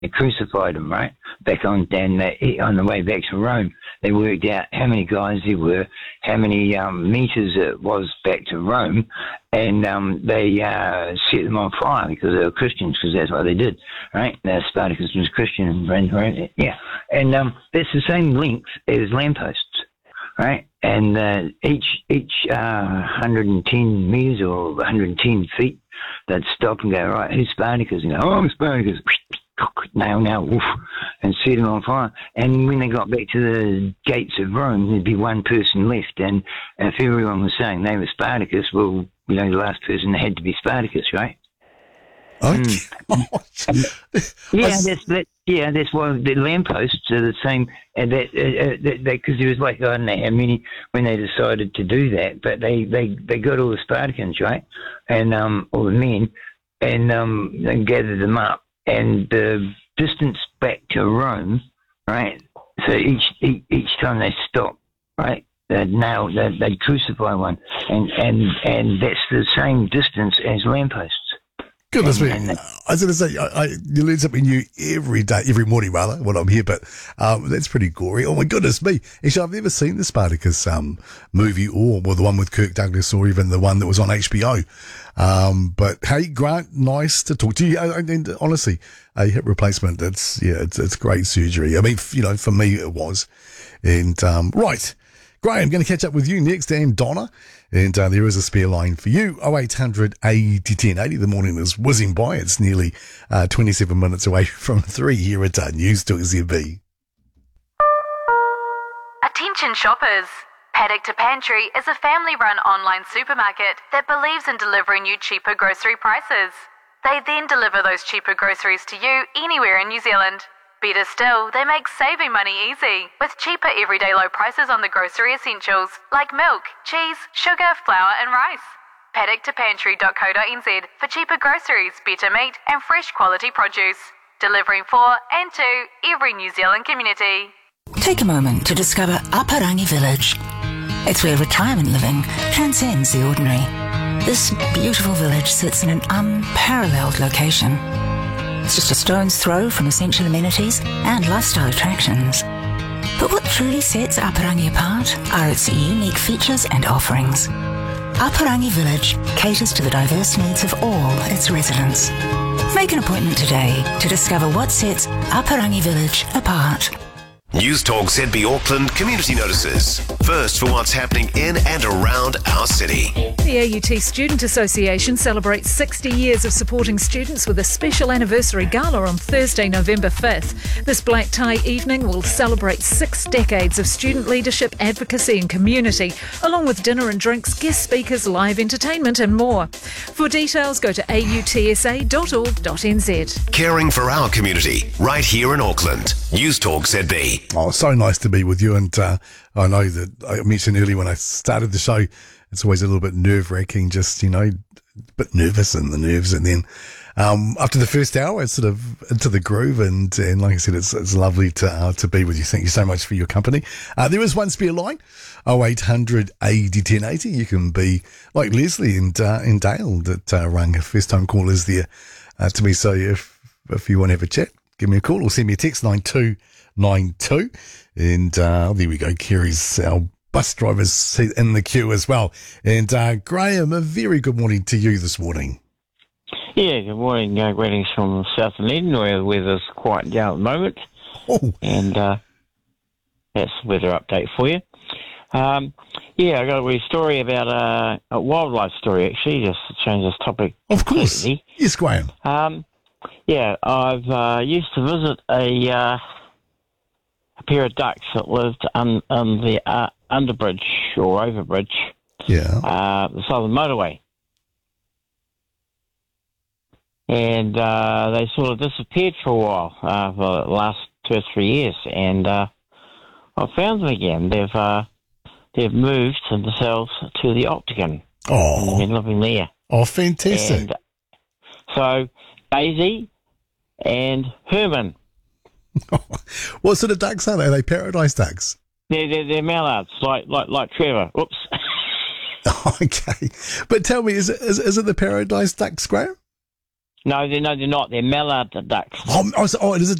They crucified him, right? Back on the way back to Rome, they worked out how many guys there were, how many meters it was back to Rome, and they set them on fire because they were Christians, because that's what they did, right? Spartacus was Christian, and yeah, and that's the same length as lampposts. Right, and each 110 meters or 110 feet, they'd stop and go, right, who's Spartacus? And go, oh, I'm Spartacus. Nail, woof, and set him on fire. And when they got back to the gates of Rome, there'd be one person left. And if everyone was saying they were Spartacus, well, the last person had to be Spartacus, right? Okay. That's why the lampposts are the same. And because there was like, I don't know how many when they decided to do that, but they got all the Spartans, right, and all the men, and gathered them up, and the distance back to Rome, right. So each time they stop, right, they'd crucify one, and that's the same distance as lampposts. Goodness me. I was going to say, you learn something new every morning rather, when I'm here, but that's pretty gory. Oh my goodness me. Actually, I've never seen the Spartacus movie or the one with Kirk Douglas or even the one that was on HBO. But hey, Grant, nice to talk to you. And honestly, a hip replacement, it's great surgery. I mean, for me it was. And right. Graham, going to catch up with you next, and Donna. And there is a spare line for you, 0800 80 1080. The morning is whizzing by. It's nearly 27 minutes away from 3 here at News Talk ZB. Attention shoppers. Paddock to Pantry is a family-run online supermarket that believes in delivering you cheaper grocery prices. They then deliver those cheaper groceries to you anywhere in New Zealand. Better still, they make saving money easy, with cheaper everyday low prices on the grocery essentials, like milk, cheese, sugar, flour and rice. Paddock2pantry.co.nz for cheaper groceries, better meat and fresh quality produce. Delivering for and to every New Zealand community. Take a moment to discover Aparangi Village. It's where retirement living transcends the ordinary. This beautiful village sits in an unparalleled location. It's just a stone's throw from essential amenities and lifestyle attractions. But what truly sets Aparangi apart are its unique features and offerings. Aparangi Village caters to the diverse needs of all its residents. Make an appointment today to discover what sets Aparangi Village apart. News Talk ZB Auckland community notices. First for what's happening in and around our city. The AUT Student Association celebrates 60 years of supporting students with a special anniversary gala on Thursday, November 5th. This black tie evening will celebrate 6 decades of student leadership, advocacy and community, along with dinner and drinks, guest speakers, live entertainment and more. For details, go to autsa.org.nz. Caring for our community, right here in Auckland. News Talk ZB. Oh, so nice to be with you. And I know that I mentioned earlier when I started the show, it's always a little bit nerve-wracking, just, a bit nervous in the nerves. And then after the first hour, it's sort of into the groove. And like I said, it's lovely to be with you. Thank you so much for your company. There is one spare line, 0800 80 1080. You can be like Leslie and Dale that rang a first-time callers there to me. So if you want to have a chat, give me a call or send me a text, 9292. And there we go. Kerry's our bus driver's in the queue as well. And Graham, a very good morning to you this morning. Yeah, good morning. Greetings from South Dunedin, where the weather's quite down at the moment. Oh. And that's the weather update for you. I got a wee story about a wildlife story, actually, just to change this topic. Of course. Completely. Yes, Graham. I've used to visit a pair of ducks that lived on the underbridge or overbridge, the southern motorway. And they sort of disappeared for a while, for the last 2 or 3 years. And I found them again. They've moved themselves to the Octagon. Oh. And they've been living there. Oh, fantastic. And so Daisy and Herman. What sort of ducks are they? Are they paradise ducks? They're mallards, like Trevor. Oops. Okay. But tell me, is it the paradise ducks, Graham? No, they're not. They're mallard ducks. Oh, it is a